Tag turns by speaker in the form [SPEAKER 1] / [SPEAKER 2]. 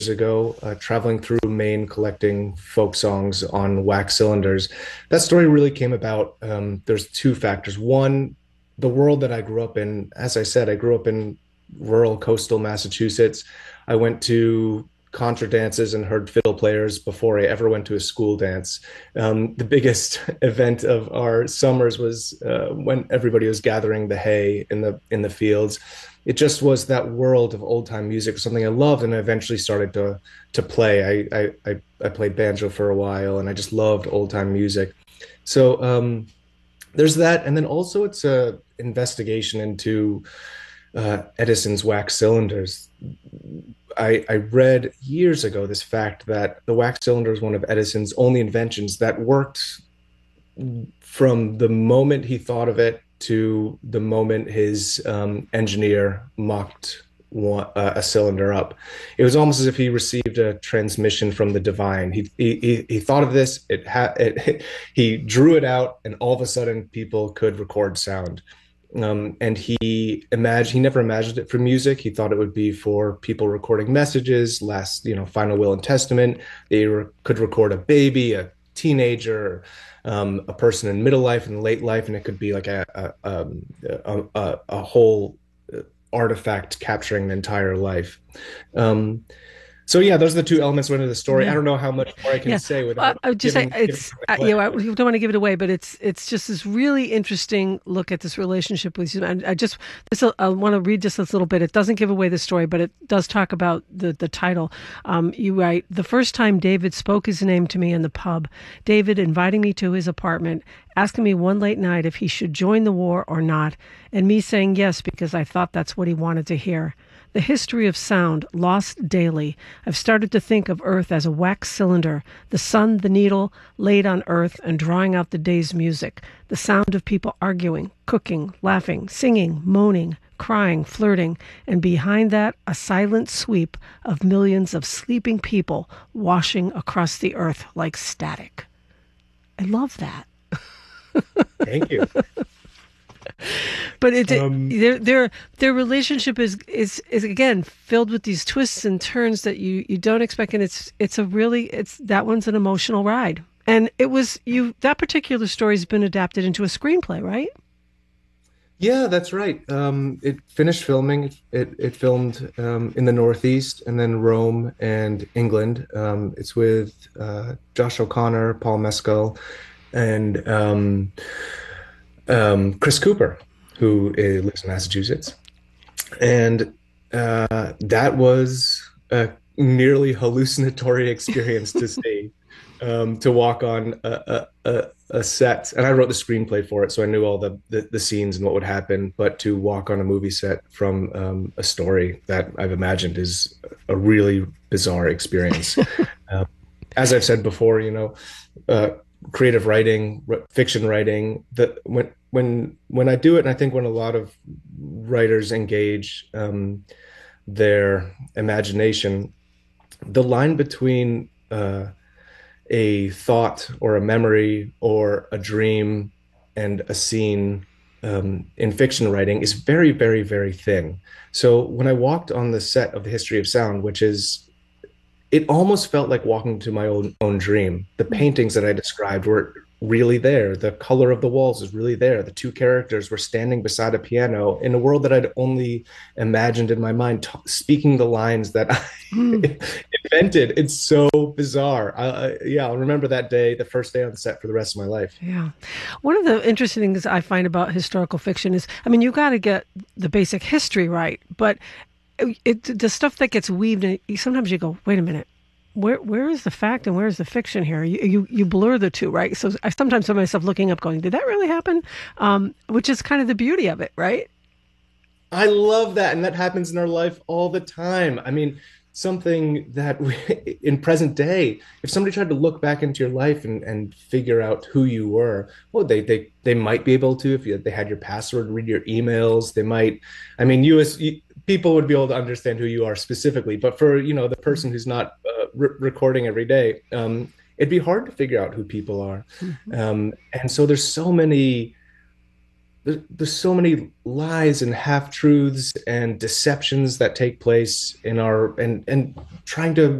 [SPEAKER 1] ago, traveling through Maine collecting folk songs on wax cylinders. That story really came about. There's two factors. One, the world that I grew up in, as I said, I grew up in rural coastal Massachusetts. I went to contra dances and heard fiddle players before I ever went to a school dance. The biggest event of our summers was when everybody was gathering the hay in the fields. It just was that world of old time music, something I loved, and I eventually started to play. I played banjo for a while, and I just loved old time music. So there's that, and then also it's a investigation into Edison's wax cylinders. I read years ago this fact that the wax cylinder is one of Edison's only inventions that worked from the moment he thought of it to the moment his engineer mocked a cylinder up. It was almost as if he received a transmission from the divine. He thought of this. He drew it out, and all of a sudden, people could record sound. And he never imagined it for music. He thought it would be for people recording messages, last, final will and testament. Could record a baby, a teenager, a person in middle life and late life, and it could be like a whole artifact capturing the entire life. So yeah, those are the two elements went into the story.
[SPEAKER 2] Yeah.
[SPEAKER 1] I don't know how much more I can
[SPEAKER 2] Yeah,
[SPEAKER 1] say without
[SPEAKER 2] I would just say
[SPEAKER 1] giving
[SPEAKER 2] it's
[SPEAKER 1] it away.
[SPEAKER 2] you don't want to give it away, but it's just this really interesting look at this relationship with you. And I want to read just this little bit. It doesn't give away the story, but it does talk about the title. You write, the first time David spoke his name to me in the pub, David inviting me to his apartment, asking me one late night if he should join the war or not, and me saying yes because I thought that's what he wanted to hear. The history of sound, lost daily. I've started to think of Earth as a wax cylinder, the sun, the needle, laid on Earth and drawing out the day's music, the sound of people arguing, cooking, laughing, singing, moaning, crying, flirting, and behind that, a silent sweep of millions of sleeping people washing across the Earth like static. I love that.
[SPEAKER 1] Thank you.
[SPEAKER 2] But
[SPEAKER 1] Um,
[SPEAKER 2] their relationship is again filled with these twists and turns that you don't expect, and it's that one's an emotional ride. And it was that particular story's been adapted into a screenplay, right?
[SPEAKER 1] Yeah, that's right. It finished filming. It filmed in the Northeast and then Rome and England. It's with Josh O'Connor, Paul Mescal, and Chris Cooper, who lives in Massachusetts. And that was a nearly hallucinatory experience to see, to walk on a set. And I wrote the screenplay for it, so I knew all the scenes and what would happen. But to walk on a movie set from a story that I've imagined is a really bizarre experience. Uh, as I've said before, creative writing, fiction writing, that when I do it, and I think when a lot of writers engage their imagination, the line between a thought or a memory or a dream and a scene in fiction writing is very, very, very thin. So when I walked on the set of the History of Sound, which is it almost felt like walking to my own dream. The paintings that I described were really there. The color of the walls is really there. The two characters were standing beside a piano in a world that I'd only imagined in my mind, speaking the lines that
[SPEAKER 2] Mm,
[SPEAKER 1] I invented. It's so bizarre. Yeah, I'll remember that day, the first day on set for the rest of my life.
[SPEAKER 2] yeah. One of the interesting things I find about historical fiction is, I mean, you got to get the basic history right, but the stuff that gets weaved in, sometimes you go, wait a minute, where is the fact and where is the fiction here? You blur the two, right? So I sometimes find myself looking up, going, did that really happen? Which is kind of the beauty of it, right?
[SPEAKER 1] I love that. And that happens in our life all the time. I mean, something that in present day, if somebody tried to look back into your life and figure out who you were, well, they might be able to if they had your password, read your emails. They might, I mean, people would be able to understand who you are specifically. But for, the person who's not recording every day, it'd be hard to figure out who people are.
[SPEAKER 2] Mhm.
[SPEAKER 1] And so there's so many there's so many lies and half truths and deceptions that take place in our and trying to